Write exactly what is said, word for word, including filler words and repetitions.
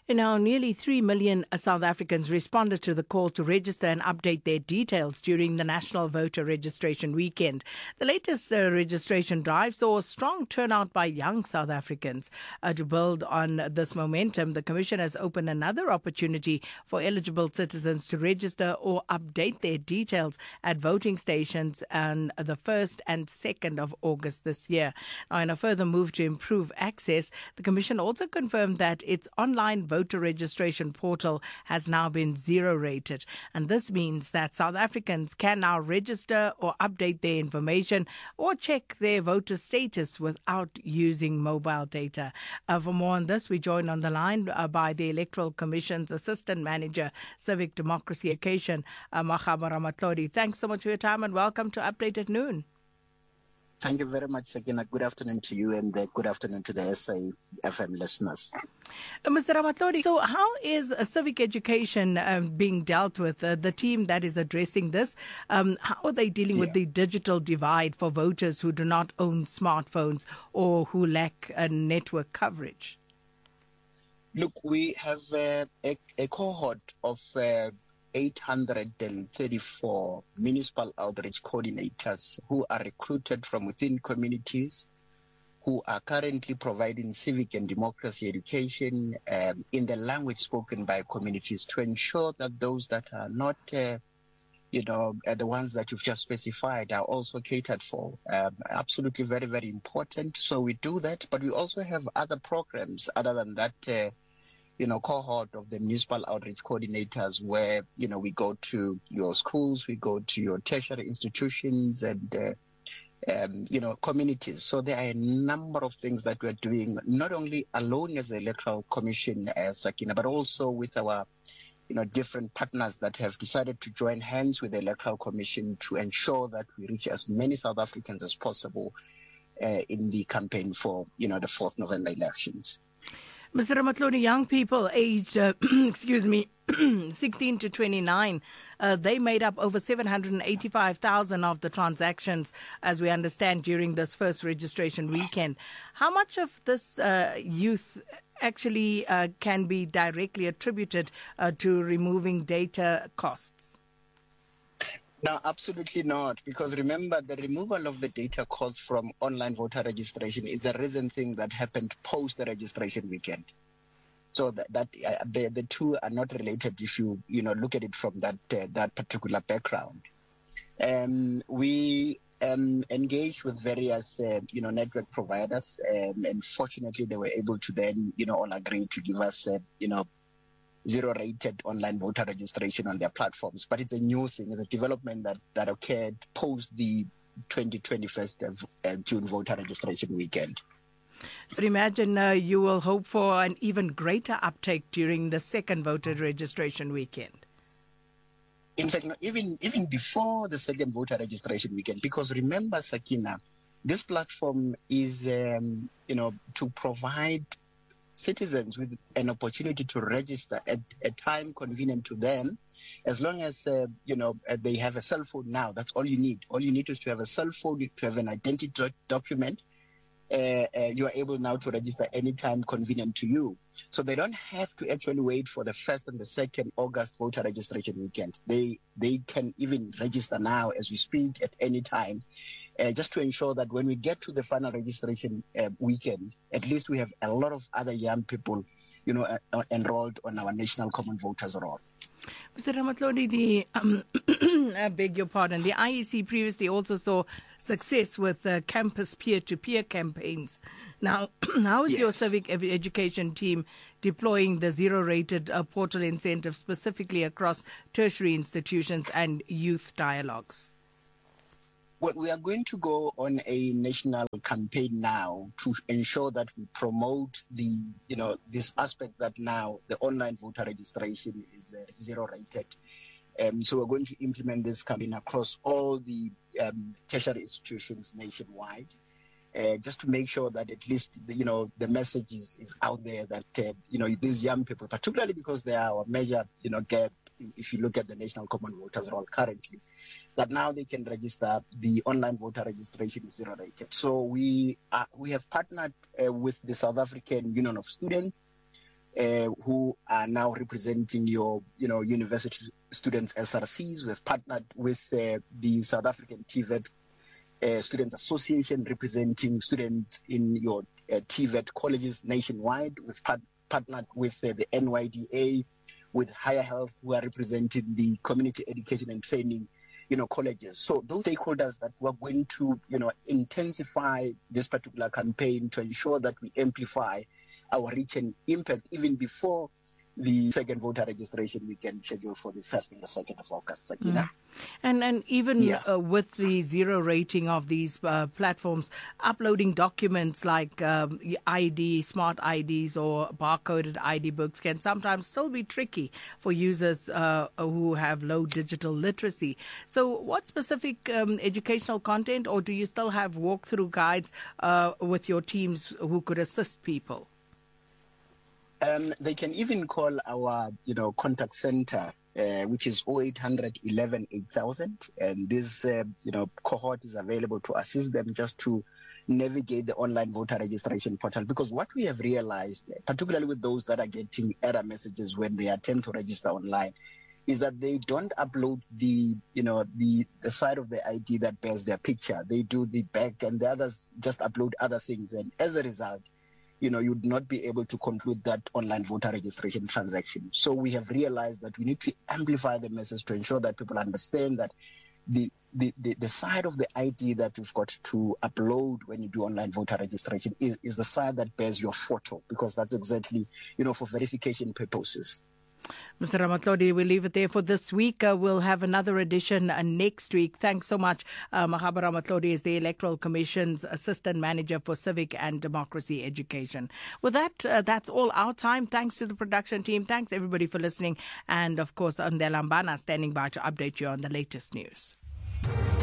You know, nearly three million South Africans responded to the call to register and update their details during the National Voter Registration Weekend. The latest uh, registration drive saw a strong turnout by young South Africans. Uh, to build on this momentum, the Commission has opened another opportunity for eligible citizens to register or update their details at voting stations on the first and second of August this year. Now, in a further move to improve access, the Commission also confirmed that its online voter Voter registration portal has now been zero rated, and this means that South Africans can now register or update their information or check their voter status without using mobile data. Uh, for more on this, we join on the line uh, by the Electoral Commission's Assistant Manager, Civic Democracy Education, uh, Makgabo Ramatlhodi. Thanks so much for your time and welcome to Update at Noon. Thank you very much, Sakina. Good afternoon to you and uh, good afternoon to the S A F M listeners. Uh, Mister Ramatlhodi, so how is uh, civic education uh, being dealt with? Uh, the team that is addressing this, um, how are they dealing yeah. with the digital divide for voters who do not own smartphones or who lack uh, network coverage? Look, we have uh, a, a cohort of uh, eight hundred thirty-four municipal outreach coordinators who are recruited from within communities, who are currently providing civic and democracy education um, in the language spoken by communities to ensure that those that are not, uh, you know, uh, the ones that you've just specified are also catered for. Um, absolutely very, very important. So we do that, but we also have other programs other than that, uh, you know, cohort of the municipal outreach coordinators where, you know, we go to your schools, we go to your tertiary institutions and, uh, um, you know, communities. So there are a number of things that we're doing, not only alone as the Electoral Commission, uh, Sakina, but also with our, you know, different partners that have decided to join hands with the Electoral Commission to ensure that we reach as many South Africans as possible uh, in the campaign for, you know, the fourth November elections. Mister Ramatlhodi, young people aged, uh, excuse me, sixteen to twenty-nine, uh, they made up over seven hundred eighty-five thousand of the transactions, as we understand, during this first registration weekend. How much of this uh, youth actually uh, can be directly attributed uh, to removing data costs? No, absolutely not. Because remember, the removal of the data costs from online voter registration is a recent thing that happened post the registration weekend. So that, that uh, the the two are not related if you you know look at it from that uh, that particular background. Um, we um, engaged with various uh, you know network providers, um, and fortunately they were able to then you know all agree to give us uh, you know. zero-rated online voter registration on their platforms. But it's a new thing. It's a development that, that occurred post the twenty twenty-first of uh, June voter registration weekend. So imagine uh, you will hope for an even greater uptake during the second voter registration weekend. In fact, no, even, even before the second voter registration weekend, because remember, Sakina, this platform is, um, you know, to provide citizens with an opportunity to register at a time convenient to them, as long as, uh, you know, uh, they have a cell phone now. That's all you need. All you need is to have a cell phone, to have an identity doc- document. Uh, uh, you are able now to register anytime convenient to you. So they don't have to actually wait for the first and the second August voter registration weekend. They they can even register now as we speak at any time, uh, just to ensure that when we get to the final registration uh, weekend, at least we have a lot of other young people, you know, uh, enrolled on our National Common Voters Roll. Mister Ramatlhodi, the um, I beg your pardon. The I E C previously also saw success with uh, campus peer-to-peer campaigns. Now, how is yes. your civic education team deploying the zero-rated uh, portal incentive specifically across tertiary institutions and youth dialogues? Well, we are going to go on a national campaign now to ensure that we promote the, you know, this aspect that now the online voter registration is uh, zero-rated. Um, so we're going to implement this campaign across all the um, tertiary institutions nationwide, uh, just to make sure that at least, the, you know, the message is, is out there that, uh, you know, these young people, particularly because they are our major, you know, gap, if you look at the National Common Voters Roll currently, that now they can register. The online voter registration is zero-rated. So we are, we have partnered uh, with the South African Union of Students uh, who are now representing your, you know, university students S R Cs. We've partnered with uh, the South African T V E T uh, Students Association, representing students in your uh, T V E T colleges nationwide. We've part- partnered with uh, the N Y D A, with Higher Health, who are representing the community education and training, you know, colleges. So those stakeholders that we're going to, you know, intensify this particular campaign to ensure that we amplify our reach and impact even before the second voter registration weekend scheduled for the first and the second of August, Sakina. Mm. And and even yeah. uh, with the zero rating of these uh, platforms, uploading documents like um, I D, smart I Ds or barcoded I D books can sometimes still be tricky for users uh, who have low digital literacy. So what specific um, educational content, or do you still have walkthrough guides uh, with your teams who could assist people? Um, they can even call our, you know, contact center, uh, which is oh eight hundred, eleven, eight thousand. And this, uh, you know, cohort is available to assist them just to navigate the online voter registration portal. Because what we have realized, particularly with those that are getting error messages when they attempt to register online, is that they don't upload the, you know, the, the side of the I D that bears their picture. They do the back, and the others just upload other things. And as a result, you know, you'd not be able to conclude that online voter registration transaction. So we have realized that we need to amplify the message to ensure that people understand that the, the, the, the side of the I D that you've got to upload when you do online voter registration is, is the side that bears your photo, because that's exactly, you know, for verification purposes. Mister Ramatlhodi, we'll leave it there for this week. Uh, we'll have another edition uh, next week. Thanks so much. Uh, Mahaba Ramatlhodi is the Electoral Commission's Assistant Manager for Civic and Democracy Education. With that, uh, that's all our time. Thanks to the production team. Thanks, everybody, for listening. And, of course, Andela Mbana standing by to update you on the latest news.